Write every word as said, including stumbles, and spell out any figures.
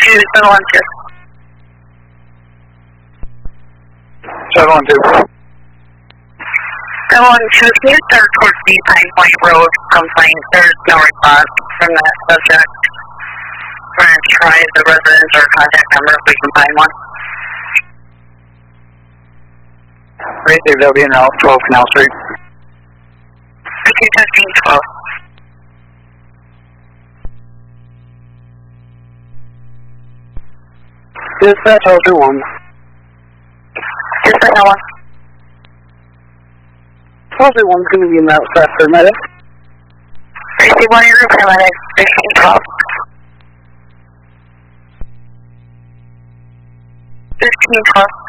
two, seven one two. seven one two. seven one two, can you start towards the Pine Point Road complaint? There's no response from that subject. We're going to try the residence or contact number if we can find one. Right there, that'll be in route twelve Canal Street. Okay, testing twelve. Dispatch L two one. Dispatch L one. L two one's going to be in route fast paramedic. Receive one of your paramedics, sixteen twelve. sixteen twelve.